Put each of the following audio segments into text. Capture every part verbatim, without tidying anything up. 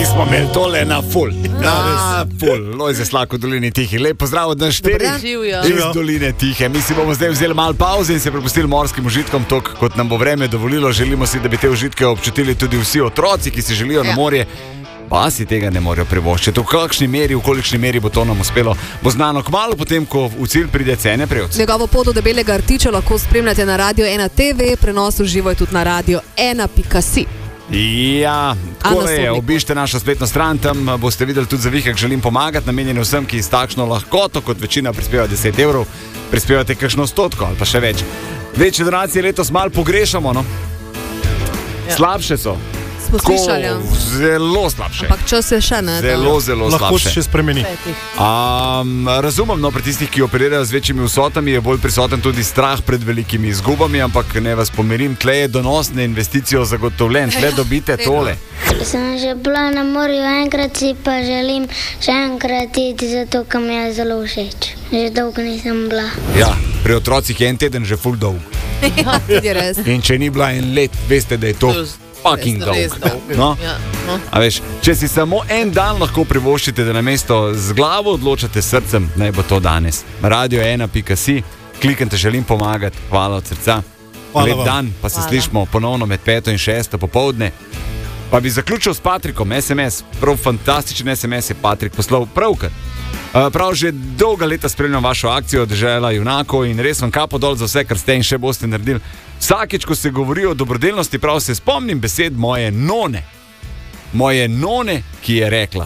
Mi smo imeli tole na full. Na full. Lojze Slak v Dolini Tihi. Lep pozdrav od nas štirih iz Doline Tihe. Mi si bomo zdaj vzeli malo pauze in se prepustili morskim užitkom, tok kot nam bo vreme dovolilo. Želimo si, da bi te užitke občutili tudi vsi otroci, ki si želijo na morje, pa si tega ne morejo privoščiti. V kakšni meri, v kolikšni meri bo to nam uspelo, bo znano kmalu potem, ko v cilj pride Cene Prevc. Njegovo pot do Debelega rtiča lahko spremljate na Radio ena T V, prenos v živo je tudi na radio ena pika si. Ja, tako je, obišite našo spletno stran, tam boste videli tudi zavihek Želim pomagati, namenjeni vsem, ki s takšno lahkoto, kot večina prispeva deset evrov, prispevate kakšno stotko ali pa še več. Večje donacije letos malo pogrešamo, no? Ja. Slabše so. Tako, zelo slabše. Ampak čas je še ne. Zelo, zelo slabše. Lahko se še spremeni. Um, razumem, no, pri tistih, ki operirajo z večjimi vsotami, je bolj prisoten tudi strah pred velikimi izgubami, ampak ne vas pomirim, tle je donosne investicijo zagotovljen, tle dobite tole. Sem že bila na morju enkrat, si pa želim še enkrat iti, zato ker mi je zelo všeč. Že dolgo nisem bila. Ja, pri otrocih je en teden že ful dolg. Ja, tudi res. In če ni bila en let, veste, da je to fucking dolg. No? Ja, no. A veš, če si samo en dan lahko privoščite, da namesto z glavo odločate s srcem, naj bo to danes. Radio ena pika si, kliknite Želim pomagati, hvala od srca. Lep dan, pa se hvala. Slišimo ponovno med peto in šesto popoldne. Pa bi zaključil s Patrikom, es em es, prav fantastičen es em es je Patrik poslal pravkar. Prav že dolga leta spremljam vašo akcijo Dežela junakov in res vam kapo dol za vse, kar ste in še boste naredili. Vsakič, ko se govori o dobrodelnosti, prav se spomnim besed moje none. Moje none, ki je rekla.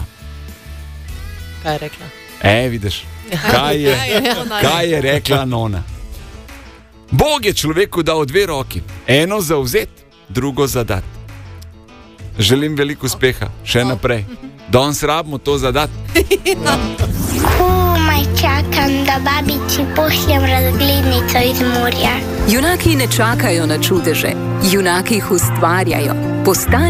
Kaj je rekla? E, vidiš, kaj je, kaj je rekla nona. Bog je človeku dal dve roki, eno za vzet, drugo za dat. Želim veliko uspeha, še naprej. Danes rabimo to zadat. Komaj čakam, da babici pošljem razglednico iz morja. Junaki ne čakajo na čudeže, junaki jih ustvarjajo. Postani